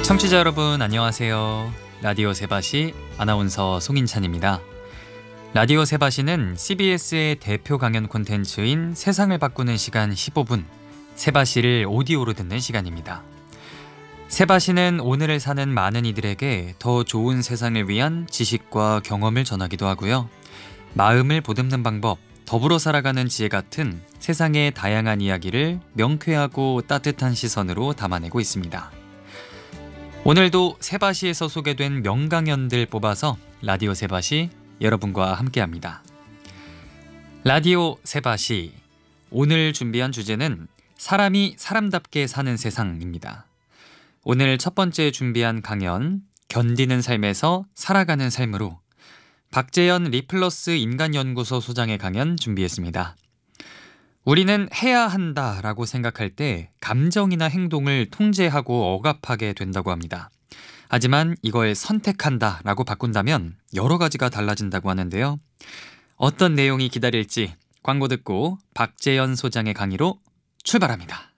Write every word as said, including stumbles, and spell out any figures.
청취자 여러분 안녕하세요. 라디오 세바시 아나운서 송인찬입니다. 라디오 세바시는 씨비에스의 대표 강연 콘텐츠인 세상을 바꾸는 시간 십오 분, 세바시를 오디오로 듣는 시간입니다. 세바시는 오늘을 사는 많은 이들에게 더 좋은 세상을 위한 지식과 경험을 전하기도 하고요. 마음을 보듬는 방법, 더불어 살아가는 지혜 같은 세상의 다양한 이야기를 명쾌하고 따뜻한 시선으로 담아내고 있습니다. 오늘도 세바시에서 소개된 명강연들 뽑아서 라디오 세바시 여러분과 함께합니다. 라디오 세바시, 오늘 준비한 주제는 사람이 사람답게 사는 세상입니다. 오늘 첫 번째 준비한 강연, 견디는 삶에서 살아가는 삶으로 박재현 리플러스 인간연구소 소장의 강연 준비했습니다. 우리는 해야 한다라고 생각할 때 감정이나 행동을 통제하고 억압하게 된다고 합니다. 하지만 이걸 선택한다라고 바꾼다면 여러 가지가 달라진다고 하는데요. 어떤 내용이 기다릴지 광고 듣고 박재현 소장의 강의로 출발합니다.